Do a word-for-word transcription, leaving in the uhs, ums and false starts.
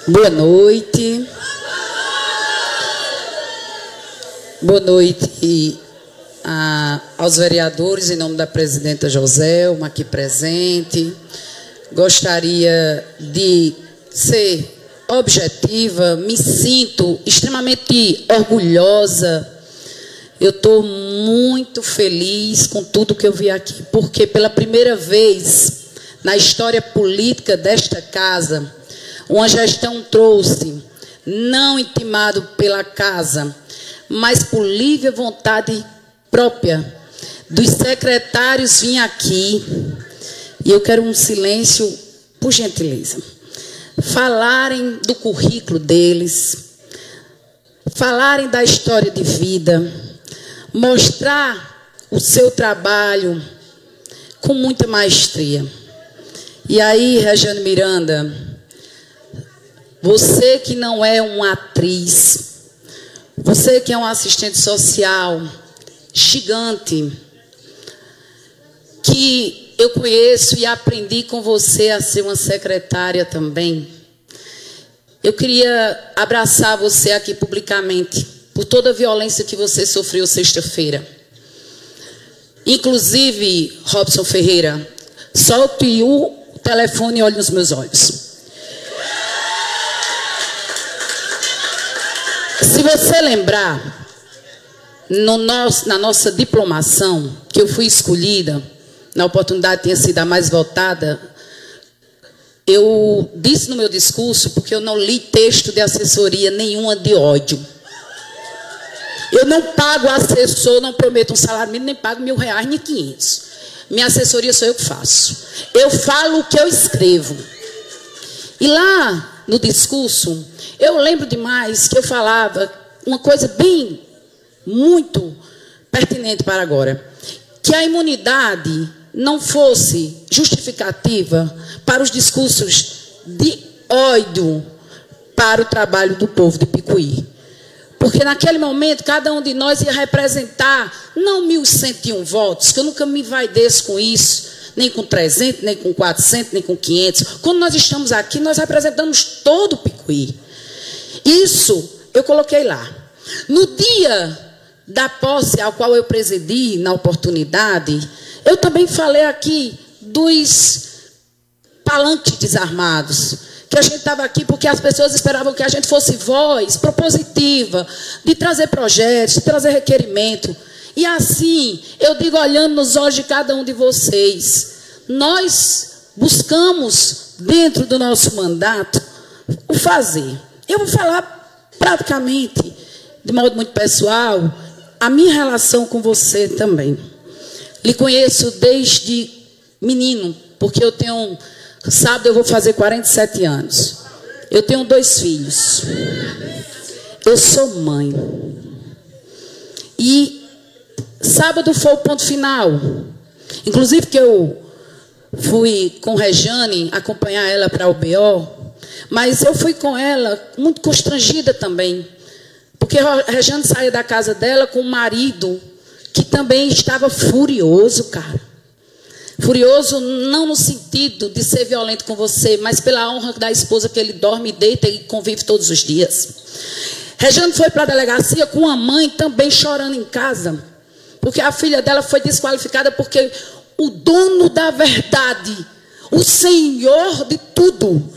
Boa noite. Boa noite a, aos vereadores, em nome da presidenta Joselma, aqui presente. Gostaria de ser objetiva, me sinto extremamente orgulhosa. Eu estou muito feliz com tudo que eu vi aqui, porque pela primeira vez na história política desta casa, uma gestão trouxe, não intimado pela casa, mas por livre vontade própria dos secretários vir aqui, e eu quero um silêncio, por gentileza, falarem do currículo deles, falarem da história de vida, mostrar o seu trabalho com muita maestria. E aí, Regiane Miranda, você que não é uma atriz, você que é um assistente social gigante, que eu conheço e aprendi com você a ser uma secretária também, eu queria abraçar você aqui publicamente, por toda a violência que você sofreu sexta-feira. Inclusive, Robson Ferreira, solte o telefone e olhe nos meus olhos. Se você lembrar, no nosso, na nossa diplomação, que eu fui escolhida, na oportunidade tinha sido a mais votada, eu disse no meu discurso, porque eu não li texto de assessoria nenhuma de ódio. Eu não pago assessor, não prometo um salário mínimo, nem pago mil reais, nem quinhentos. Minha assessoria sou eu que faço. Eu falo o que eu escrevo. E lá no discurso, eu lembro demais que eu falava uma coisa bem, muito pertinente para agora. Que a imunidade não fosse justificativa para os discursos de ódio para o trabalho do povo de Picuí. Porque naquele momento, cada um de nós ia representar, não mil cento e um votos, que eu nunca me vaideço com isso, nem com trezentos, nem com quatrocentos, nem com quinhentos. Quando nós estamos aqui, nós representamos todo o Picuí. Isso eu coloquei lá. No dia da posse ao qual eu presidi, na oportunidade, eu também falei aqui dos palanques desarmados, que a gente estava aqui porque as pessoas esperavam que a gente fosse voz propositiva, de trazer projetos, de trazer requerimento. E assim, eu digo olhando nos olhos de cada um de vocês, nós buscamos, dentro do nosso mandato, o fazer. Eu vou falar praticamente, de modo muito pessoal, a minha relação com você também. Lhe conheço desde menino, porque eu tenho... Sábado eu vou fazer quarenta e sete anos. Eu tenho dois filhos. Eu sou mãe. E sábado foi o ponto final. Inclusive que eu fui com Regiane acompanhar ela para o B O, mas eu fui com ela muito constrangida também. Porque a Regiane saía da casa dela com o marido que também estava furioso, cara. Furioso não no sentido de ser violento com você, mas pela honra da esposa que ele dorme, deita e convive todos os dias. Regiane foi para a delegacia com a mãe também chorando em casa, porque a filha dela foi desqualificada porque o dono da verdade, o senhor de tudo,